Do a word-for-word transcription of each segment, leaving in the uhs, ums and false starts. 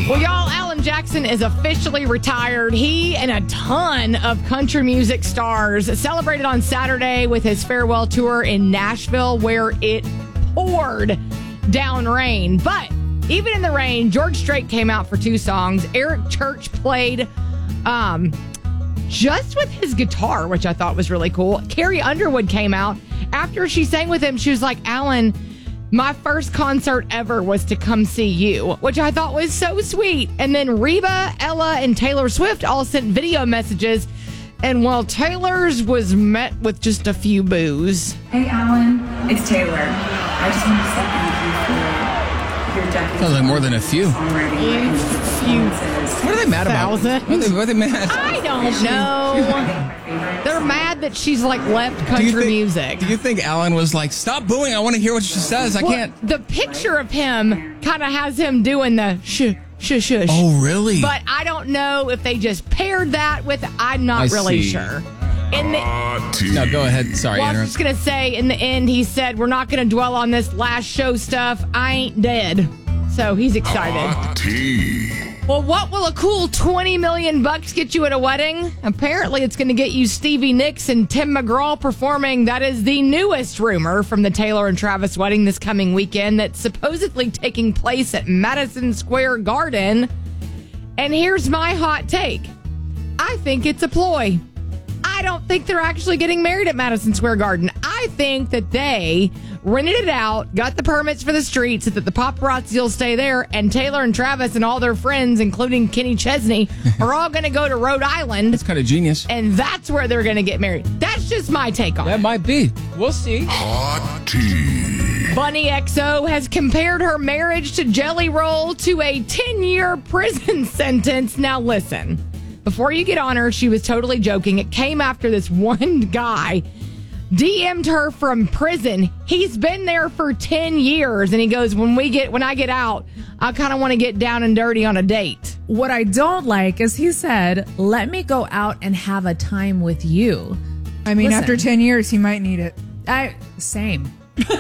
Well, y'all, Alan Jackson is officially retired. He and a ton of country music stars celebrated on Saturday with his farewell tour in Nashville, where it poured down rain. But even in the rain, George Strait came out for two songs. Eric Church played um, just with his guitar, which I thought was really cool. Carrie Underwood came out. After she sang with him, she was like, Alan, my first concert ever was to come see you, which I thought was so sweet. And then Reba, Ella, and Taylor Swift all sent video messages. And while Taylor's was met with just a few boos. Hey, Alan, it's Taylor. I just want to say thank you for your decades. Sounds like more than a few. Few. What are they mad about? Thousand? What are they, what are they mad? I don't know. They're mad that she's like left country do think, music. Do you think Alan was like, stop booing, I want to hear what she says, I well, can't. The picture of him kind of has him doing the shush, shush, shush. Oh, really? But I don't know if they just paired that with, I'm not I really see. sure. In the, no, go ahead. Sorry, well, I was interrupt. just going to say, in the end, he said, we're not going to dwell on this last show stuff. I ain't dead. So he's excited. Tea. Well, what will a cool twenty million bucks get you at a wedding? Apparently, it's going to get you Stevie Nicks and Tim McGraw performing. That is the newest rumor from the Taylor and Travis wedding this coming weekend that's supposedly taking place at Madison Square Garden. And here's my hot take. I think it's a ploy. I don't think they're actually getting married at Madison Square Garden. I think that they rented it out, got the permits for the street so that the paparazzi will stay there, and Taylor and Travis and all their friends, including Kenny Chesney, are all going to go to Rhode Island. That's kind of genius. And that's where they're going to get married. That's just my take on it. That might be. We'll see. Hot tea. Bunny X O has compared her marriage to Jelly Roll to a ten-year prison sentence. Now listen, before you get on her, she was totally joking. It came after this one guy D M'd her from prison. He's been there for ten years, and he goes, when we get, when I get out, I kind of want to get down and dirty on a date. What I don't like is he said, let me go out and have a time with you. I mean, Listen. after ten years, he might need it. I same. I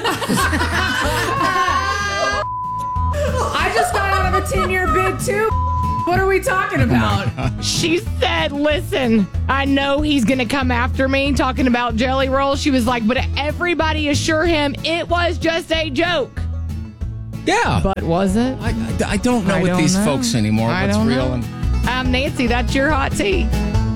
just got out of a ten-year bid, too. What are we talking about? She said, listen, I know he's going to come after me talking about Jelly Roll. She was like, but everybody assure him it was just a joke. Yeah. But was it? I, I, I don't know I with don't these know. folks anymore. I What's don't real know. and I'm Nancy. That's your hot tea.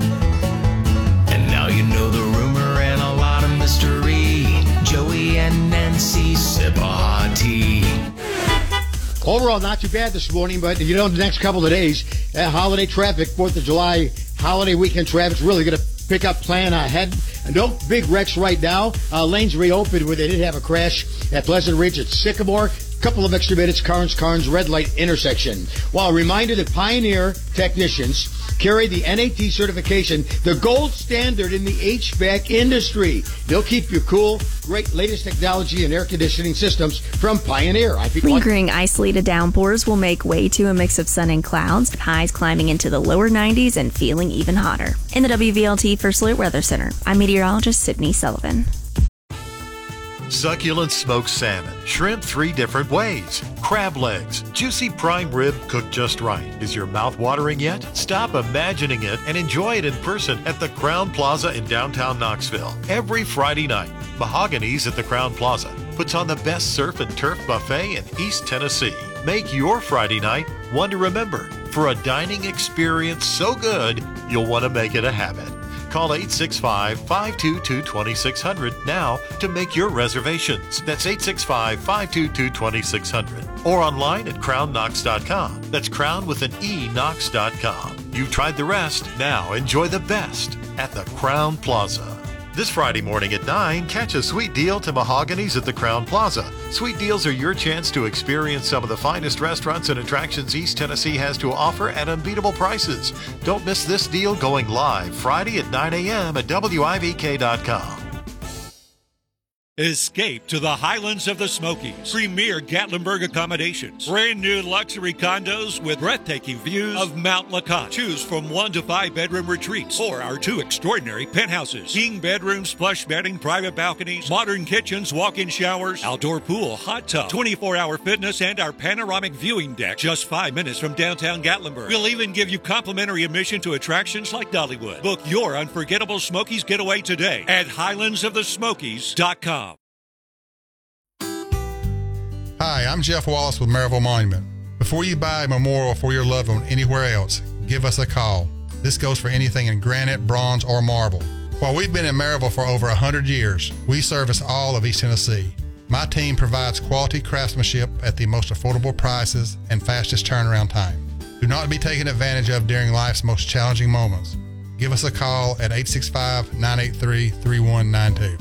And now you know the rumor and a lot of mystery. Joey and Nancy sip a hot tea. Overall, not too bad this morning, but you know, the next couple of days, uh, holiday traffic, fourth of July, holiday weekend traffic's really going to pick up, plan ahead. No big wrecks right now. Uh, lanes reopened where they did have a crash at Pleasant Ridge at Sycamore. Couple of extra minutes, Carnes Carnes red light intersection. Well, a reminder that Pioneer technicians carry the N A T certification, the gold standard in the H V A C industry. They'll keep you cool. Great latest technology and air conditioning systems from Pioneer. I think Lingering isolated downpours will make way to a mix of sun and clouds, with highs climbing into the lower nineties and feeling even hotter. In the W V L T First Alert Weather Center, I'm meteorologist Sydney Sullivan. Succulent smoked salmon, shrimp three different ways, crab legs, juicy prime rib cooked just right. Is your mouth watering yet? Stop imagining it and enjoy it in person at the Crown Plaza in downtown Knoxville. Every Friday night, Mahogany's at the Crown Plaza puts on the best surf and turf buffet in East Tennessee. Make your Friday night one to remember for a dining experience so good you'll want to make it a habit. Call eight six five, five two two, two six zero zero now to make your reservations. That's eight six five, five two two, two six zero zero. Or online at crown knox dot com. That's crown with an E, knox dot com. You've tried the rest. Now enjoy the best at the Crown Plaza. This Friday morning at nine, catch a sweet deal to Mahogany's at the Crown Plaza. Sweet deals are your chance to experience some of the finest restaurants and attractions East Tennessee has to offer at unbeatable prices. Don't miss this deal going live Friday at nine a.m. at W I V K dot com. Escape to the Highlands of the Smokies. Premier Gatlinburg accommodations. Brand new luxury condos with breathtaking views of Mount Lacotte. Choose from one to five bedroom retreats or our two extraordinary penthouses. King bedrooms, plush bedding, private balconies, modern kitchens, walk-in showers, outdoor pool, hot tub, twenty-four hour fitness, and our panoramic viewing deck just five minutes from downtown Gatlinburg. We'll even give you complimentary admission to attractions like Dollywood. Book your unforgettable Smokies getaway today at highlands of the smokies dot com. Hi, I'm Jeff Wallace with Maryville Monument. Before you buy a memorial for your loved one anywhere else, give us a call. This goes for anything in granite, bronze, or marble. While we've been in Maryville for over one hundred years, we service all of East Tennessee. My team provides quality craftsmanship at the most affordable prices and fastest turnaround time. Do not be taken advantage of during life's most challenging moments. Give us a call at eight six five, nine eight three, three one nine two.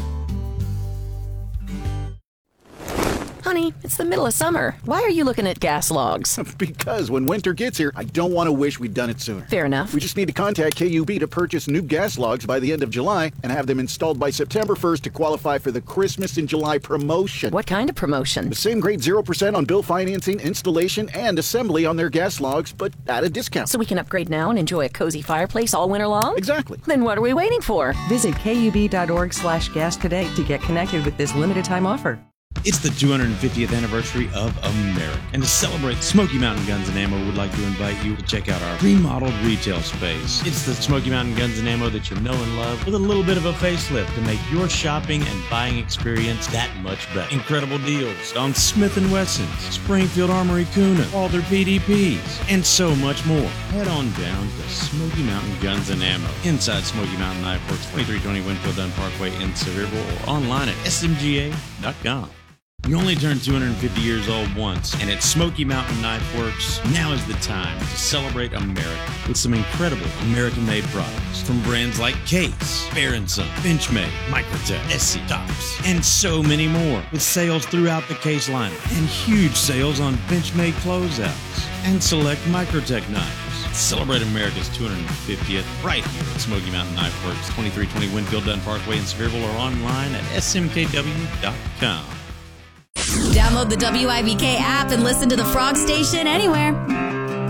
Honey, it's the middle of summer. Why are you looking at gas logs? Because when winter gets here, I don't want to wish we'd done it sooner. Fair enough. We just need to contact K U B to purchase new gas logs by the end of July and have them installed by September first to qualify for the Christmas in July promotion. What kind of promotion? The same great zero percent on bill financing, installation, and assembly on their gas logs, but at a discount. So we can upgrade now and enjoy a cozy fireplace all winter long? Exactly. Then what are we waiting for? Visit kub.org slash gas today to get connected with this limited time offer. It's the two hundred fiftieth anniversary of America. And to celebrate, Smoky Mountain Guns and Ammo would like to invite you to check out our remodeled retail space. It's the Smoky Mountain Guns and Ammo that you know and love with a little bit of a facelift to make your shopping and buying experience that much better. Incredible deals on Smith and Wessons, Springfield Armory Kuna, all their P D Ps, and so much more. Head on down to Smoky Mountain Guns and Ammo inside Smoky Mountain Knife Works, twenty-three twenty Winfield Dunn Parkway in Sevierville, or online at S M G A dot com. You only turn two hundred fifty years old once, and at Smoky Mountain Knife Works, now is the time to celebrate America with some incredible American-made products from brands like Case, Bear and Son, Benchmade, Microtech, S C Tops, and so many more. With sales throughout the Case lineup and huge sales on Benchmade closeouts and select Microtech knives. Celebrate America's two hundred fiftieth right here at Smoky Mountain Knife Works, twenty-three twenty Winfield Dunn Parkway in Sevierville, or online at S M K W dot com. Download the W I V K app and listen to the Frog Station anywhere.